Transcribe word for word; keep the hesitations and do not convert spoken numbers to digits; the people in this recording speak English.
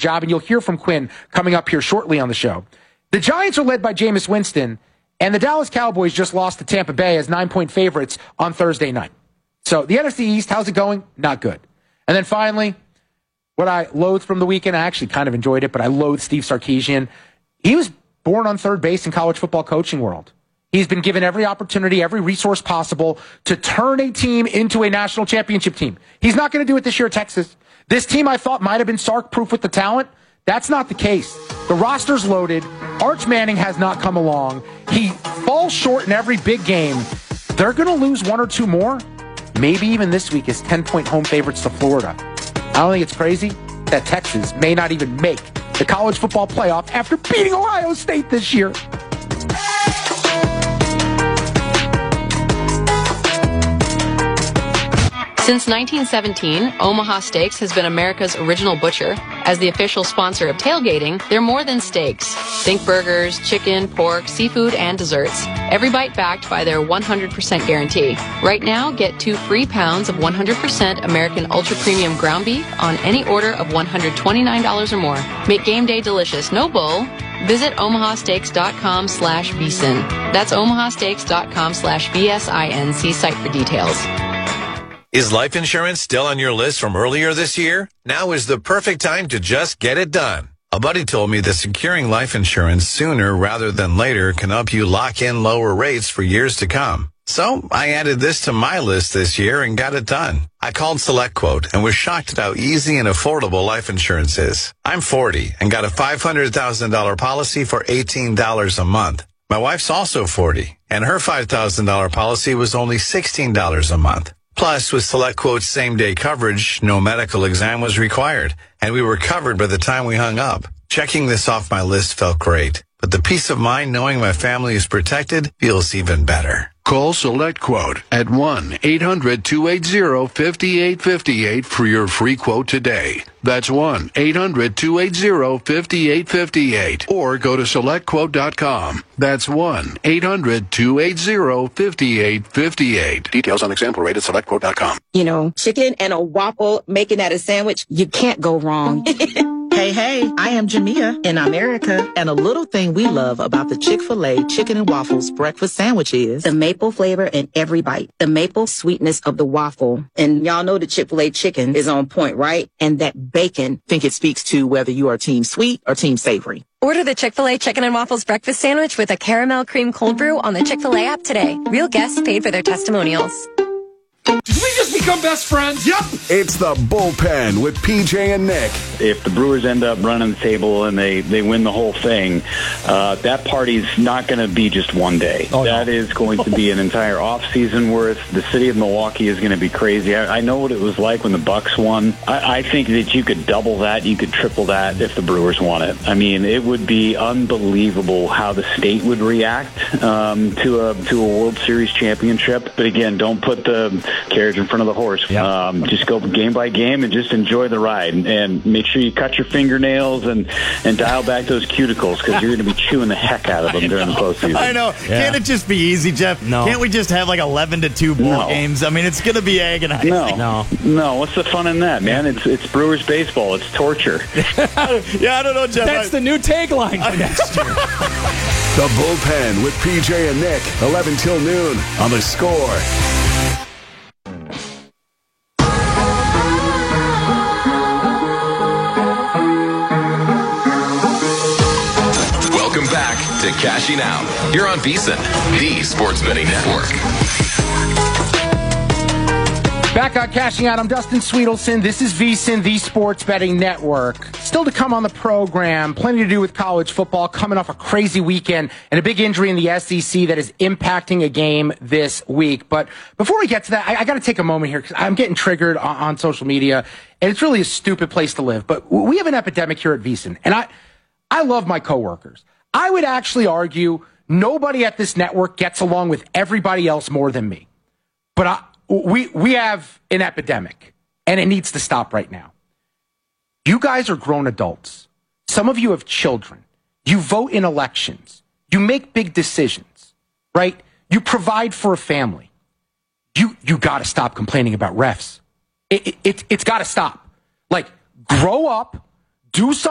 job, and you'll hear from Quinn coming up here shortly on the show. The Giants are led by Jameis Winston, and the Dallas Cowboys just lost to Tampa Bay as nine-point favorites on Thursday night. So the N F C East, how's it going? Not good. And then finally, what I loathed from the weekend, I actually kind of enjoyed it, but I loathed Steve Sarkisian. He was born on third base in college football coaching world. He's been given every opportunity, every resource possible to turn a team into a national championship team. He's not going to do it this year at Texas. This team I thought might have been Sark-proof with the talent. That's not the case. The roster's loaded. Arch Manning has not come along. He falls short in every big game. They're going to lose one or two more, maybe even this week as ten-point home favorites to Florida. I don't think it's crazy that Texas may not even make the college football playoff after beating Ohio State this year. Since nineteen seventeen, Omaha Steaks has been America's original butcher. As the official sponsor of tailgating, they're more than steaks. Think burgers, chicken, pork, seafood, and desserts. Every bite backed by their one hundred percent guarantee. Right now, get two free pounds of one hundred percent American Ultra Premium ground beef on any order of one hundred twenty-nine dollars or more. Make game day delicious, no bull. Visit omahasteaks.com slash bsin. That's omahasteaks.com slash B S I N. See site for details. Is life insurance still on your list from earlier this year? Now is the perfect time to just get it done. A buddy told me that securing life insurance sooner rather than later can help you lock in lower rates for years to come. So I added this to my list this year and got it done. I called SelectQuote and was shocked at how easy and affordable life insurance is. I'm forty and got a five hundred thousand dollars policy for eighteen dollars a month. My wife's also forty, and her five thousand dollars policy was only sixteen dollars a month. Plus, with SelectQuote's same-day coverage, no medical exam was required, and we were covered by the time we hung up. Checking this off my list felt great, but the peace of mind knowing my family is protected feels even better. Call SelectQuote at one eight hundred two eight zero five eight five eight for your free quote today. That's one eight hundred two eight zero five eight five eight. Or go to select quote dot com. That's one eight hundred two eight zero five eight five eight. Details on example rate at select quote dot com. You know, chicken and a waffle, making that a sandwich, you can't go wrong. Hey, hey, I am Jamia in America, and a little thing we love about the Chick-fil-A Chicken and Waffles breakfast sandwich is the maple flavor in every bite, the maple sweetness of the waffle. And y'all know the Chick-fil-A chicken is on point, right? And that bacon. Think it speaks to whether you are team sweet or team savory. Order the Chick-fil-A Chicken and Waffles breakfast sandwich with a caramel cream cold brew on the Chick-fil-A app today. Real guests paid for their testimonials. Did we just become best friends? Yep. It's the Bullpen with P J and Nick. If the Brewers end up running the table and they, they win the whole thing, uh, that party's not going to be just one day. Oh, that no. is going to be an entire off-season worth. The city of Milwaukee is going to be crazy. I, I know what it was like when the Bucks won. I, I think that you could double that, you could triple that if the Brewers won it. I mean, it would be unbelievable how the state would react um, to a to a World Series championship. But again, don't put the carriage in front of the horse. Yep. Um, just go game by game and just enjoy the ride, and, and make sure you cut your fingernails and, and dial back those cuticles, because you're going to be chewing the heck out of them during the postseason. I know. Yeah. Can't it just be easy, Jeff? No. Can't we just have like eleven to two ball no. games? I mean, it's going to be agonizing. No. no. No. What's the fun in that, man? It's it's Brewers baseball. It's torture. Yeah, I don't know, Jeff. That's I, the new tagline for next year. The Bullpen with P J and Nick, eleven till noon on The Score. To Cashing Out. You're on VSiN, the Sports Betting Network. Back on Cashing Out, I'm Dustin Sweetelson. This is VSiN, the Sports Betting Network. Still to come on the program, plenty to do with college football, coming off a crazy weekend and a big injury in the S E C that is impacting a game this week. But before we get to that, I, I got to take a moment here because I'm getting triggered on, on social media, and it's really a stupid place to live. But we have an epidemic here at VSiN, and I, I love my coworkers. I would actually argue nobody at this network gets along with everybody else more than me. But I, we we have an epidemic, and it needs to stop right now. You guys are grown adults. Some of you have children. You vote in elections. You make big decisions, right? You provide for a family. You you got to stop complaining about refs. It, it, it, it's got to stop. Like, grow up, do something.